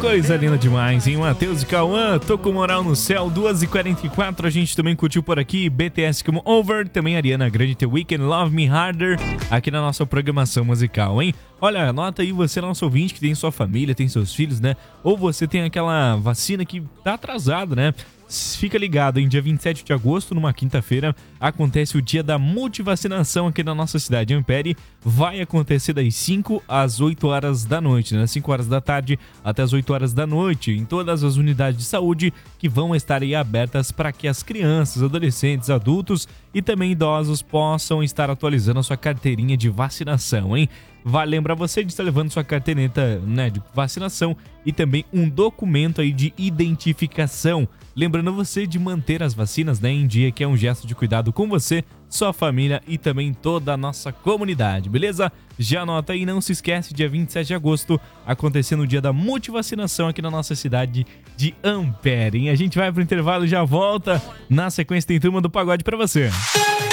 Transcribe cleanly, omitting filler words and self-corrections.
Coisa linda demais, hein? Matheus e Cauã, Tô com Moral no Céu, 2h44. A gente também curtiu por aqui BTS como Over, também Ariana Grande, The Weeknd, Love Me Harder, aqui na nossa programação musical, hein? Olha, anota aí você, nosso ouvinte, que tem sua família, tem seus filhos, né? Ou você tem aquela vacina que tá atrasada, né? Fica ligado, em dia 27 de agosto, numa quinta-feira, acontece o dia da multivacinação aqui na nossa cidade. A Ampere vai acontecer das 5 às 8 horas da noite, né? 5 horas da tarde até as 8 horas da noite, em todas as unidades de saúde que vão estar aí abertas para que as crianças, adolescentes, adultos e também idosos possam estar atualizando a sua carteirinha de vacinação, hein? Vale lembrar você de estar levando sua carteirinha, né, de vacinação e também um documento aí de identificação. Lembrando você de manter as vacinas, né, em dia, que é um gesto de cuidado com você, sua família e também toda a nossa comunidade, beleza? Já anota aí, não se esquece, dia 27 de agosto, acontecendo o dia da multivacinação aqui na nossa cidade de Ampere, hein? A gente vai pro intervalo e já volta. Na sequência tem Turma do Pagode pra você.